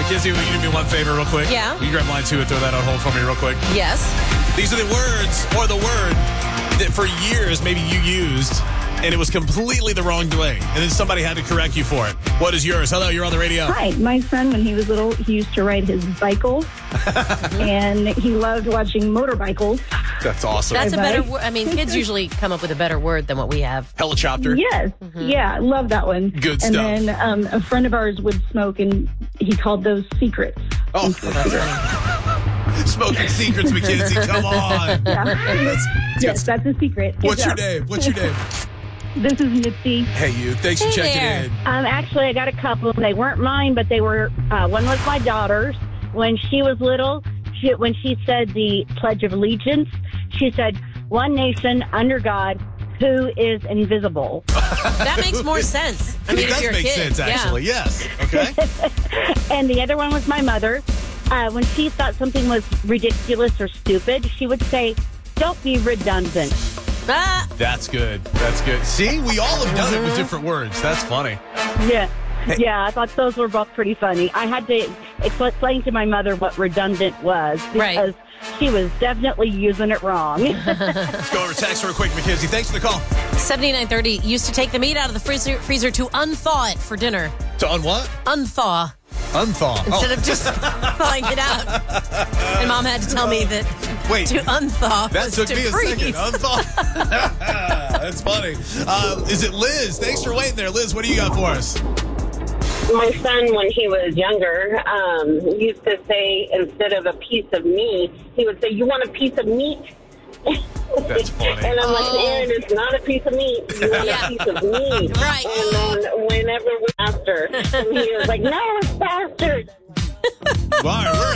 Kizzy, will you do me one favor real quick? Yeah. Will you grab line 2 and throw that on hold for me real quick? Yes. These are the words or the word that for years maybe you used and it was completely the wrong way. And then somebody had to correct you for it. What is yours? Hello, you're on the radio. Hi. My son, when he was little, he used to ride his bicycle, and he loved watching motorcycles. That's awesome. That's a better word. I mean, kids usually come up with a better word than what we have. Helicopter. Yes. Yeah, I love that one. Good and stuff. And then a friend of ours would smoke, and he called those secrets. Oh, That's funny. smoking secrets, McKenzie. Come on. Yeah. Yes, that's a secret. What's your Yeah. name? What's your name? This is Mitzi. Hey, you. Thanks for Hey checking there. in. Actually, I got a couple. They weren't mine, but they were. One was my daughter's. When she was little, when she said the Pledge of Allegiance, she said, "One nation under God, who is invisible." That makes more sense. I mean, It if does you're a make kid. sense, actually. Yes. Okay. And the other one was my mother. When she thought something was ridiculous or stupid, she would say, "Don't be redundant." Ah, That's good. That's good. See, we all have done it with different words. That's funny. Yeah. Yeah, I thought those were both pretty funny. I had to explain to my mother what redundant was Right. because she was definitely using it wrong. Let's go over text real quick, McKenzie. Thanks for the call. 7930 used to take the meat out of the freezer to unthaw it for dinner. To on what? Unthaw. Unthaw. Instead of just thawing it out. And Mom had to tell me that Wait. to unthaw That was took to me a freeze. second. Unthaw. That's funny. Is it Liz? Thanks for waiting there. Liz, what do you got for us? My son, when he was younger, used to say, instead of a piece of meat, he would say, "You want a piece of meat?" That's funny. And I'm like, Aaron, it's not a piece of meat. You want Yeah. a piece of meat. Right. And then whenever we asked her, and he was like, "No, it's bastard." All right, we're